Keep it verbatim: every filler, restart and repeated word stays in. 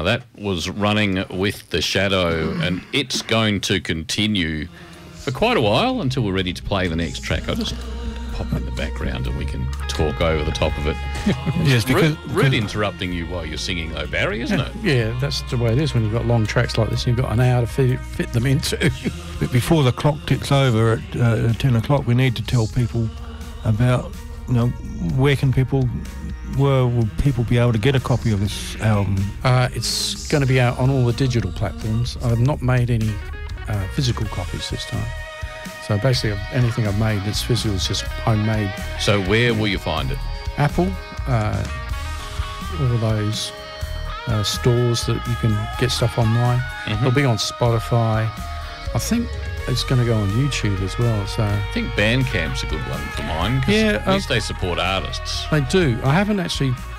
that was Running with the Shadow, and it's going to continue for quite a while until we're ready to play the next track. I'll just pop in the background and we can talk over the top of it. Yes, because... Rude, rude interrupting you while you're singing though, Barry, isn't yeah, it? Yeah, that's the way it is when you've got long tracks like this. You've got an hour to fit, fit them into. But before the clock ticks over at uh, ten o'clock, we need to tell people about, you know, where can people, where will people be able to get a copy of this album? Uh, it's going to be out on all the digital platforms. I've not made any uh, physical copies this time. So basically, anything I've made that's physical is just homemade. So where will you find it? Apple, uh, all those uh, stores that you can get stuff online. Mm-hmm. It'll be on Spotify. I think it's going to go on YouTube as well. So I think Bandcamp's a good one for mine, because Yeah, at uh, least they support artists. they do. I haven't actually